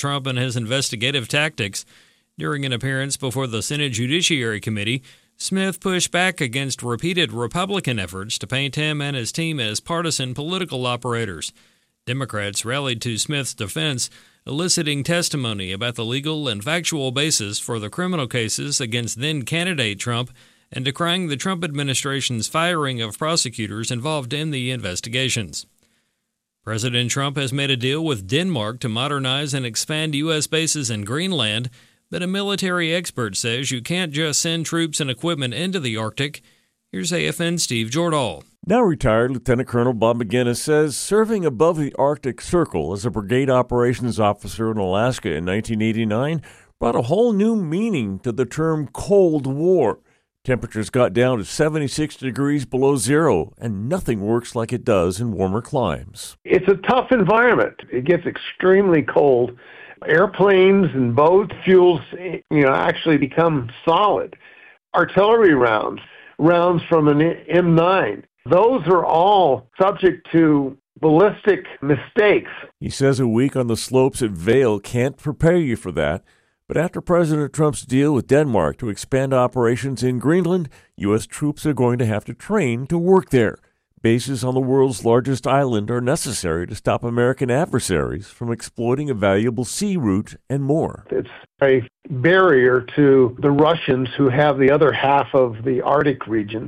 Trump and his investigative tactics. During an appearance before the Senate Judiciary Committee, Smith pushed back against repeated Republican efforts to paint him and his team as partisan political operators. Democrats rallied to Smith's defense, eliciting testimony about the legal and factual basis for the criminal cases against then-candidate Trump and decrying the Trump administration's firing of prosecutors involved in the investigations. President Trump has made a deal with Denmark to modernize and expand U.S. bases in Greenland, but a military expert says you can't just send troops and equipment into the Arctic. Here's AFN Steve Jordahl. Now retired Lieutenant Colonel Bob McGinnis says serving above the Arctic Circle as a brigade operations officer in Alaska in 1989 brought a whole new meaning to the term Cold War. Temperatures got down to 76 degrees below zero, and nothing works like it does in warmer climes. It's a tough environment. It gets extremely cold. Airplanes and boat fuels, actually become solid. Artillery rounds from an M9, those are all subject to ballistic mistakes. He says a week on the slopes at Vail can't prepare you for that. But after President Trump's deal with Denmark to expand operations in Greenland, U.S. troops are going to have to train to work there. Bases on the world's largest island are necessary to stop American adversaries from exploiting a valuable sea route and more. It's a barrier to the Russians who have the other half of the Arctic region.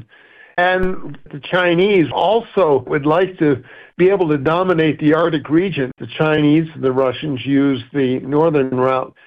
And the Chinese also would like to be able to dominate the Arctic region. The Chinese and the Russians use the northern route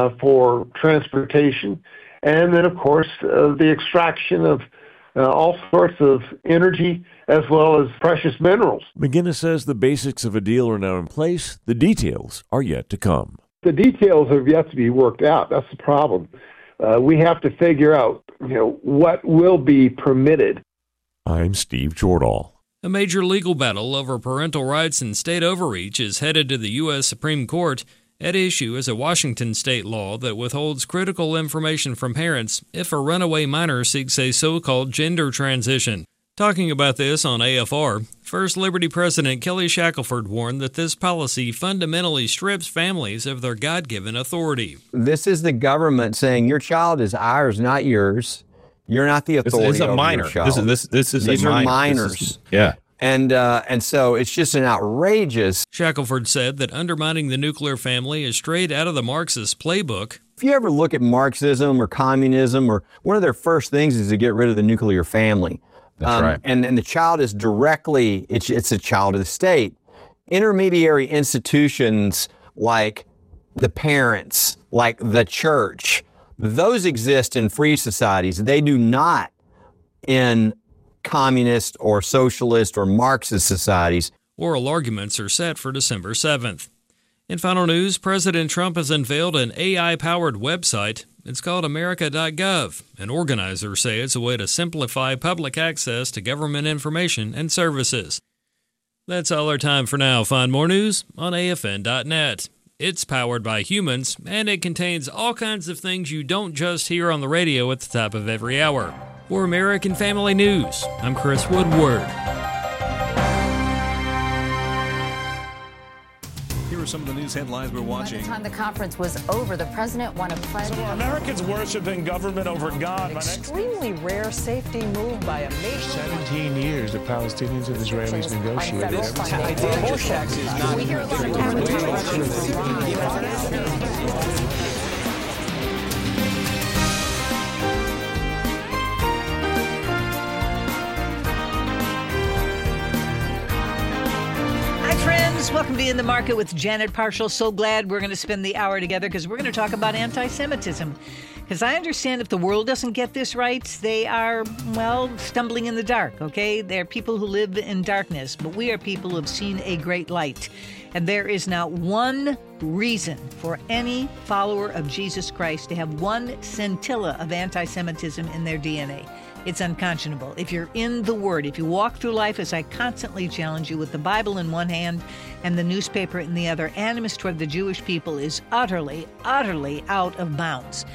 for transportation, and then, of course, the extraction of all sorts of energy as well as precious minerals. McGinnis says the basics of a deal are now in place. The details are yet to come. The details have yet to be worked out. That's the problem. We have to figure out, what will be permitted. I'm Steve Jordahl. A major legal battle over parental rights and state overreach is headed to the U.S. Supreme Court. At issue is a Washington state law that withholds critical information from parents if a runaway minor seeks a so-called gender transition. Talking about this on AFR, First Liberty President Kelly Shackelford warned that this policy fundamentally strips families of their God-given authority. This is the government saying your child is ours, not yours. You're not the authority. This is a minor. Your child. These are minors. Yeah. And so it's just an outrageous. Shackelford said that undermining the nuclear family is straight out of the Marxist playbook. If you ever look at Marxism or communism, or one of their first things is to get rid of the nuclear family. That's right. And the child is directly, it's a child of the state. Intermediary institutions like the parents, like the church, those exist in free societies. They do not in communist or socialist or Marxist societies. Oral arguments are set for December 7th. In final news, President Trump has unveiled an AI-powered website. It's called America.gov, and organizers say it's a way to simplify public access to government information and services. That's all our time for now. Find more news on AFN.net. It's powered by humans, and it contains all kinds of things you don't just hear on the radio at the top of every hour. For American Family News, I'm Chris Woodward. Here are some of the news headlines we're watching. By the time the conference was over, the president won a pledge. So Americans worshiping government over God. An extremely rare safety move by a nation. 17 years the Palestinians and Israelis negotiated. We hear a lot of Welcome to In the Market with Janet Parshall. So glad we're going to spend the hour together because we're going to talk about anti-Semitism. Because I understand if the world doesn't get this right, they are, stumbling in the dark, okay? They're people who live in darkness, but we are people who have seen a great light. And there is not one reason for any follower of Jesus Christ to have one scintilla of anti-Semitism in their DNA. It's unconscionable. If you're in the Word, if you walk through life, as I constantly challenge you, with the Bible in one hand and the newspaper in the other, animus toward the Jewish people is utterly, utterly out of bounds.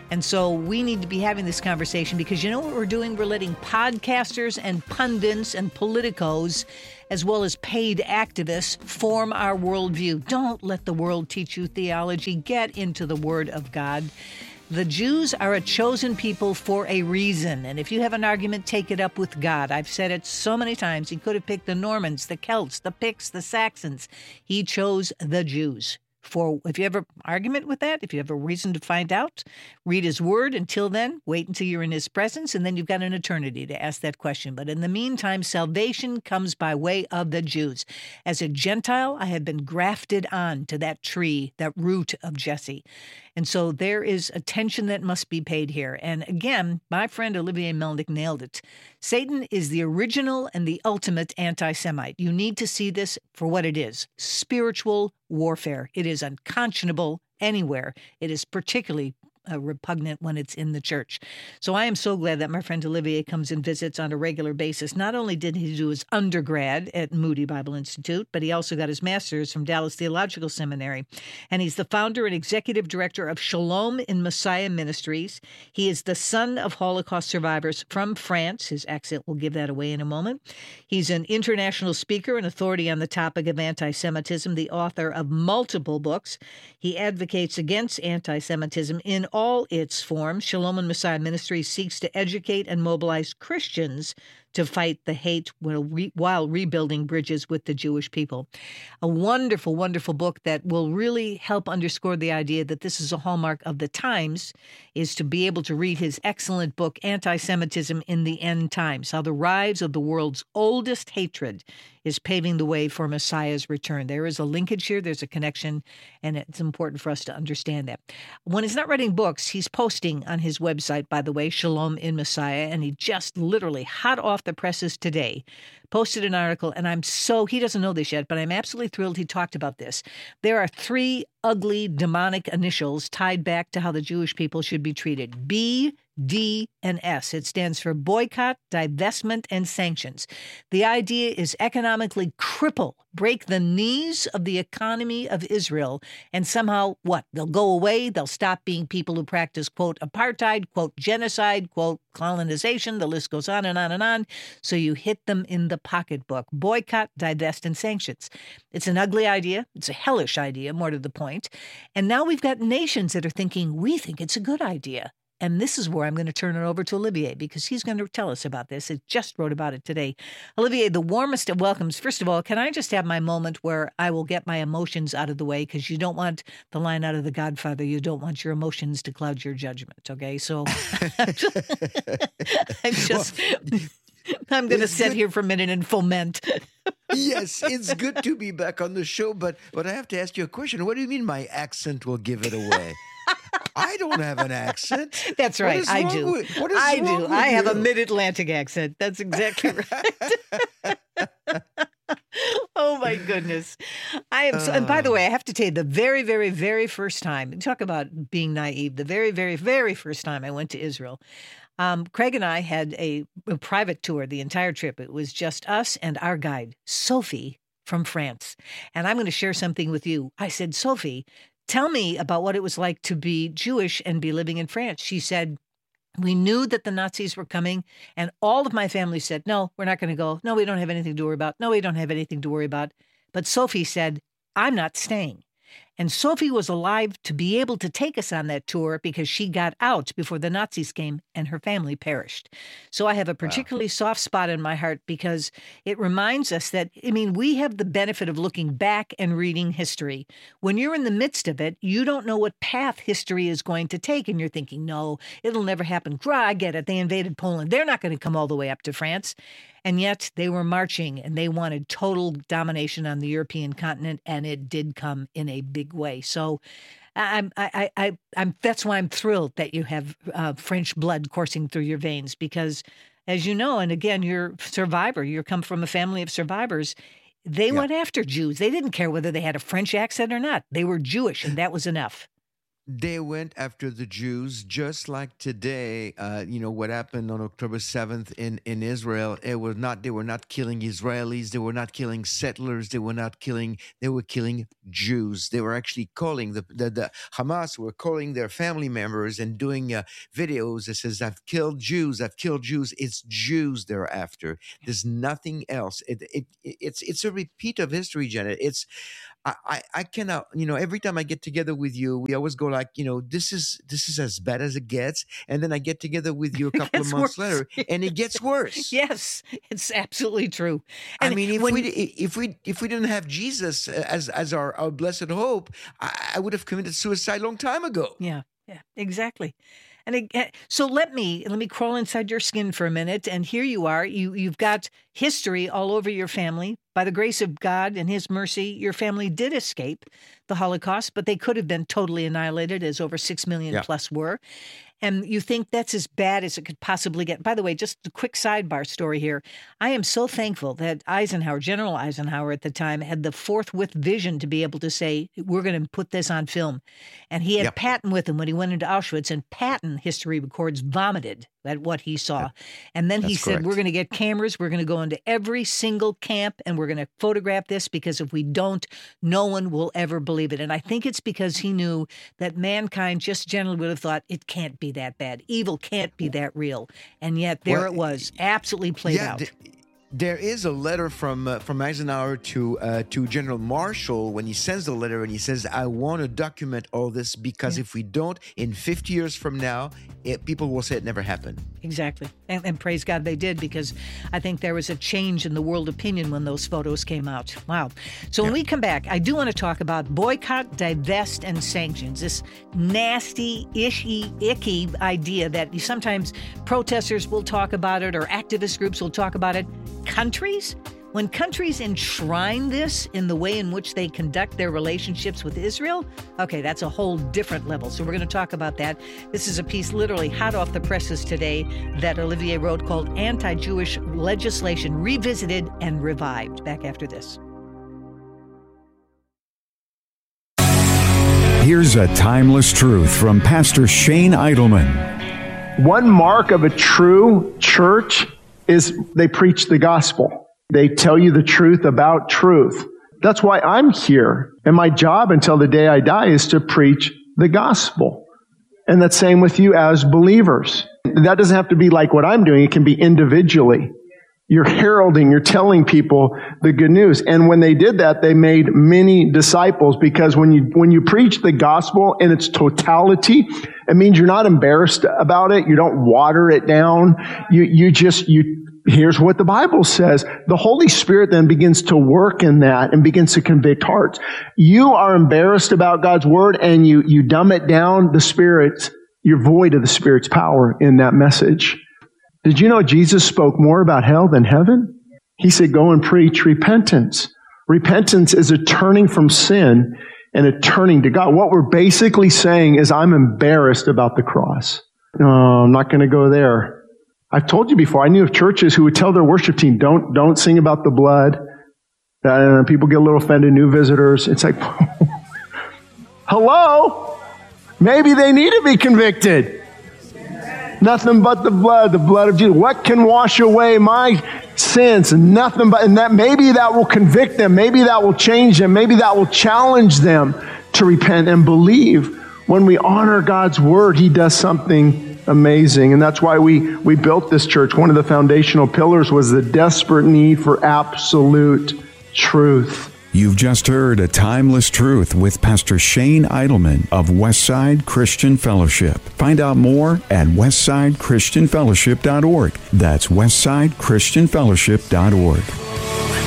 And so we need to be having this conversation because you know what we're doing? We're letting podcasters and pundits and politicos, as well as paid activists, form our worldview. Don't let the world teach you theology. Get into the Word of God. The Jews are a chosen people for a reason. And if you have an argument, take it up with God. I've said it so many times. He could have picked the Normans, the Celts, the Picts, the Saxons. He chose the Jews. If you have an argument with that, if you have a reason to find out, read his word. Until then, wait until you're in his presence, and then you've got an eternity to ask that question. But in the meantime, salvation comes by way of the Jews. As a Gentile, I have been grafted on to that tree, that root of Jesse. And so there is attention that must be paid here. And again, my friend Olivier Melnick nailed it. Satan is the original and the ultimate anti-Semite. You need to see this for what it is, spiritual warfare. It is unconscionable anywhere. It is particularly repugnant when it's in the church. So I am so glad that my friend Olivier comes and visits on a regular basis. Not only did he do his undergrad at Moody Bible Institute, but he also got his master's from Dallas Theological Seminary. And he's the founder and executive director of Shalom in Messiah Ministries. He is the son of Holocaust survivors from France. His accent will give that away in a moment. He's an international speaker and authority on the topic of anti-Semitism, the author of multiple books. He advocates against anti-Semitism in all its forms. Shalom and Messiah Ministries seeks to educate and mobilize Christians to fight the hate while rebuilding bridges with the Jewish people. A wonderful, wonderful book that will really help underscore the idea that this is a hallmark of the times, is to be able to read his excellent book, Anti-Semitism in the End Times, how the rise of the world's oldest hatred is paving the way for Messiah's return. There is a linkage here, there's a connection, and it's important for us to understand that. When he's not writing books, he's posting on his website, by the way, Shalom in Messiah, and he just literally hot off the presses today posted an article, and he doesn't know this yet, but I'm absolutely thrilled he talked about this. There are 3 ugly demonic initials tied back to how the Jewish people should be treated. B, D, and S. It stands for boycott, divestment, and sanctions. The idea is economically cripple, break the knees of the economy of Israel, and somehow, they'll go away, they'll stop being people who practice, quote, apartheid, quote, genocide, quote, colonization, the list goes on and on and on. So you hit them in the pocketbook. Boycott, divest, and sanctions. It's an ugly idea. It's a hellish idea, more to the point. And now we've got nations that are thinking, we think it's a good idea. And this is where I'm going to turn it over to Olivier, because he's going to tell us about this. He just wrote about it today. Olivier, the warmest of welcomes. First of all, can I just have my moment where I will get my emotions out of the way? Because you don't want the line out of The Godfather, you don't want your emotions to cloud your judgment, okay? So I'm going to sit here for a minute and foment. Yes, it's good to be back on the show, but I have to ask you a question. What do you mean my accent will give it away? I don't have an accent. That's right. I do. I have a mid-Atlantic accent. That's exactly right. Oh, my goodness. And by the way, I have to tell you, the very, very, very first time, talk about being naive, the very, very, very first time I went to Israel, Craig and I had a private tour the entire trip. It was just us and our guide, Sophie, from France. And I'm going to share something with you. I said, Sophie, tell me about what it was like to be Jewish and be living in France. She said, we knew that the Nazis were coming, and all of my family said, no, we're not going to go. No, we don't have anything to worry about. No, we don't have anything to worry about. But Sophie said, I'm not staying. And Sophie was alive to be able to take us on that tour because she got out before the Nazis came and her family perished. So I have a particularly soft spot in my heart because it reminds us that, we have the benefit of looking back and reading history. When you're in the midst of it, you don't know what path history is going to take. And you're thinking, no, it'll never happen. I get it. They invaded Poland. They're not going to come all the way up to France. And yet they were marching and they wanted total domination on the European continent, and it did come in a big way. So I'm that's why I'm thrilled that you have French blood coursing through your veins, because as you know, and again, you're a survivor, you come from a family of survivors. They went after Jews. They didn't care whether they had a French accent or not. They were Jewish, and that was enough. They went after the Jews just like today. What happened on October 7th in Israel. They were not killing Israelis. They were not killing settlers. They were killing Jews. They were actually calling the Hamas were calling their family members and doing videos that says, "I've killed Jews. I've killed Jews." It's Jews they're after. There's nothing else. It's a repeat of history, Janet. I cannot, every time I get together with you, we always go like, this is as bad as it gets. And then I get together with you a couple of months later and it gets worse. Yes, it's absolutely true. And I mean, if we didn't have Jesus as our blessed hope, I would have committed suicide a long time ago. Yeah, exactly. And so let me crawl inside your skin for a minute. And here you are. You've got history all over your family. By the grace of God and his mercy, your family did escape the Holocaust, but they could have been totally annihilated, as over 6 million plus were. And you think that's as bad as it could possibly get. By the way, just a quick sidebar story here. I am so thankful that General Eisenhower at the time, had the forthwith vision to be able to say, we're going to put this on film. And he had Patton with him when he went into Auschwitz, and Patton, history records, vomited at what he saw. And then he said, we're going to get cameras. We're going to go into every single camp and we're going to photograph this, because if we don't, no one will ever believe it. And I think it's because he knew that mankind just generally would have thought it can't be that bad. Evil can't be that real. And yet there it was, absolutely played out. There is a letter from Eisenhower to General Marshall when he sends the letter and he says, I want to document all this because if we don't, in 50 years from now, people will say it never happened. Exactly. And praise God they did, because I think there was a change in the world opinion when those photos came out. Wow. So when we come back, I do want to talk about boycott, divest, and sanctions. This nasty, icky idea that sometimes protesters will talk about it or activist groups will talk about it. Countries? When countries enshrine this in the way in which they conduct their relationships with Israel, okay, that's a whole different level. So we're going to talk about that. This is a piece literally hot off the presses today that Olivier wrote called Anti-Jewish Legislation Revisited and Revived. Back after this. Here's a timeless truth from Pastor Shane Idleman. One mark of a true church is they preach the gospel. They tell you the truth about truth. That's why I'm here. And my job until the day I die is to preach the gospel. And that's same with you as believers. That doesn't have to be like what I'm doing. It can be individually. You're heralding, you're telling people the good news. And when they did that, they made many disciples, because when you preach the gospel in its totality, it means you're not embarrassed about it. You don't water it down. Here's what the Bible says. The Holy Spirit then begins to work in that and begins to convict hearts. You are embarrassed about God's word and you dumb it down. You're void of the Spirit's power in that message. Did you know Jesus spoke more about hell than heaven? He said, go and preach repentance. Repentance is a turning from sin and a turning to God. What we're basically saying is, I'm embarrassed about the cross. No, I'm not going to go there. I've told you before, I knew of churches who would tell their worship team, don't sing about the blood. People get a little offended, new visitors. It's like, hello? Maybe they need to be convicted. Nothing but the blood of Jesus. What can wash away my sins? Nothing but, and that maybe that will convict them. Maybe that will change them. Maybe that will challenge them to repent and believe. When we honor God's word, He does something amazing. And that's why we built this church. One of the foundational pillars was the desperate need for absolute truth. You've just heard A Timeless Truth with Pastor Shane Idleman of Westside Christian Fellowship. Find out more at westsidechristianfellowship.org. That's westsidechristianfellowship.org.